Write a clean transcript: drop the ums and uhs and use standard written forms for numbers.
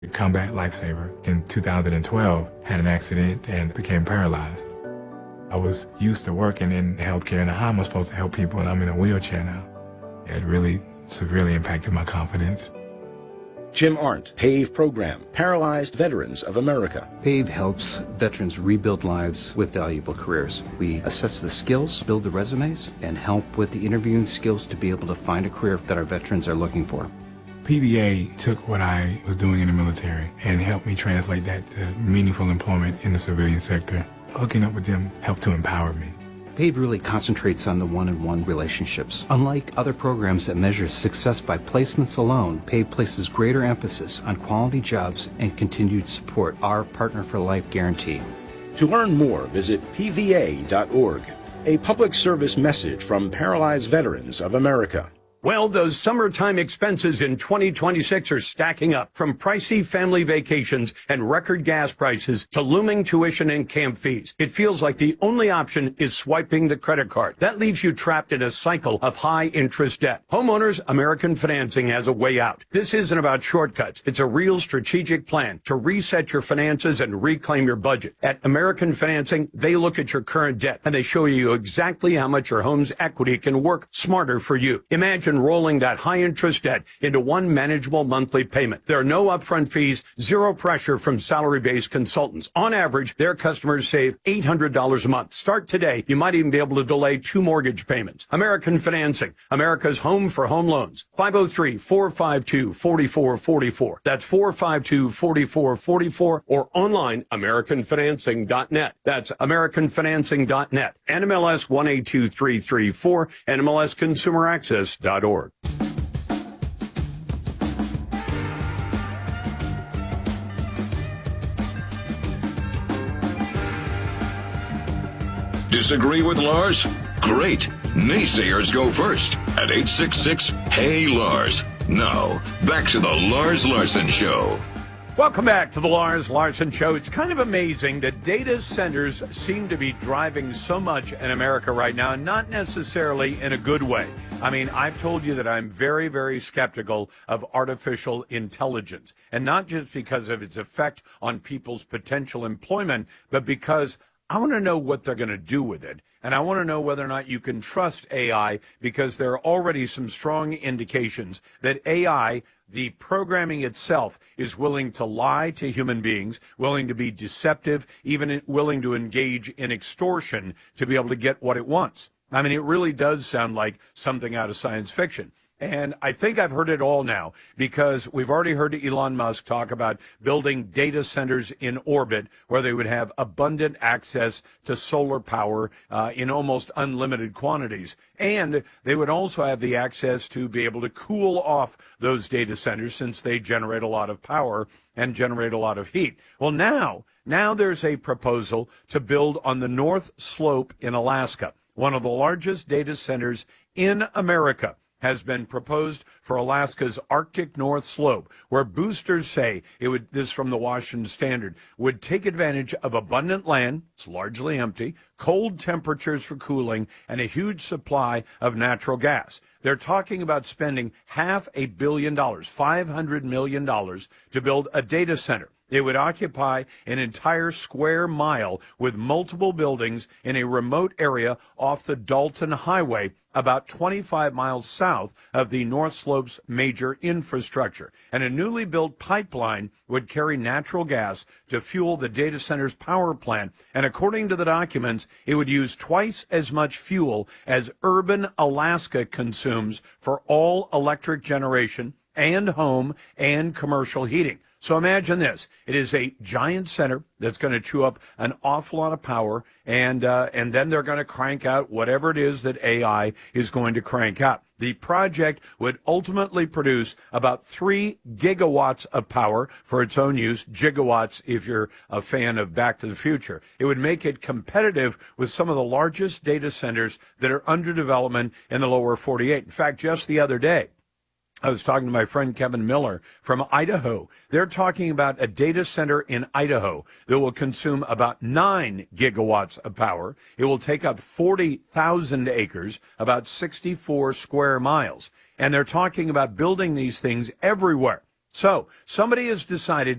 combat lifesaver. In 2012, had an accident and became paralyzed. I was used to working in healthcare and how am I supposed to help people, and I'm in a wheelchair now. It really severely impacted my confidence. Jim Arndt, PAVE program, Paralyzed Veterans of America. PAVE helps veterans rebuild lives with valuable careers. We assess the skills, build the resumes, and help with the interviewing skills to be able to find a career that our veterans are looking for. PVA took what I was doing in the military and helped me translate that to meaningful employment in the civilian sector. Hooking up with them helped to empower me. PAVE really concentrates on the one-on-one relationships. Unlike other programs that measure success by placements alone, PAVE places greater emphasis on quality jobs and continued support, our Partner for Life guarantee. To learn more, visit pva.org. A public service message from Paralyzed Veterans of America. Well, those summertime expenses in 2026 are stacking up, from pricey family vacations and record gas prices to looming tuition and camp fees. It feels like the only option is swiping the credit card. That leaves you trapped in a cycle of high interest debt. Homeowners American Financing has a way out. This isn't about shortcuts. It's a real strategic plan to reset your finances and reclaim your budget. At American Financing, they look at your current debt and they show you exactly how much your home's equity can work smarter for you. Imagine rolling that high-interest debt into one manageable monthly payment. There are no upfront fees, zero pressure from salary-based consultants. On average, their customers save $800 a month. Start today. You might even be able to delay 2 mortgage payments. American Financing, America's home for home loans. 503-452-4444. That's 452-4444 or online, AmericanFinancing.net. That's AmericanFinancing.net. NMLS 182334 and MLSConsumerAccess.org. Disagree with Lars? Great. Naysayers go first at 866-HEY-LARS. Now, back to the Lars Larson Show. Welcome back to the Lars Larson Show. It's kind of amazing that data centers seem to be driving so much in America right now, and not necessarily in a good way. I mean, I've told you that I'm very, very skeptical of artificial intelligence, and not just because of its effect on people's potential employment, but because I want to know what they're going to do with it. And I want to know whether or not you can trust AI, because there are already some strong indications that AI, the programming itself, is willing to lie to human beings, willing to be deceptive, even willing to engage in extortion to be able to get what it wants. I mean, it really does sound like something out of science fiction. And I think I've heard it all now, because we've already heard Elon Musk talk about building data centers in orbit where they would have abundant access to solar power in almost unlimited quantities. And they would also have the access to be able to cool off those data centers, since they generate a lot of power and generate a lot of heat. Well, now there's a proposal to build on the North Slope in Alaska, one of the largest data centers in America. Has been proposed for Alaska's Arctic North Slope, where boosters say it would, this from the Washington Standard, would take advantage of abundant land, it's largely empty, cold temperatures for cooling, and a huge supply of natural gas. They're talking about spending $500 million, $500 million, to build a data center. It would occupy an entire square mile with multiple buildings in a remote area off the Dalton Highway, about 25 miles south of the North Slope's major infrastructure. And a newly built pipeline would carry natural gas to fuel the data center's power plant. And according to the documents, it would use twice as much fuel as urban Alaska consumes for all electric generation and home and commercial heating. So imagine this. It is a giant center that's going to chew up an awful lot of power, and then they're going to crank out whatever it is that AI is going to crank out. The project would ultimately produce about 3 gigawatts of power for its own use, gigawatts if you're a fan of Back to the Future. It would make it competitive with some of the largest data centers that are under development in the lower 48. In fact, just the other day, I was talking to my friend Kevin Miller from Idaho. They're talking about a data center in Idaho that will consume about 9 gigawatts of power. It will take up 40,000 acres, about 64 square miles. And they're talking about building these things everywhere. So somebody has decided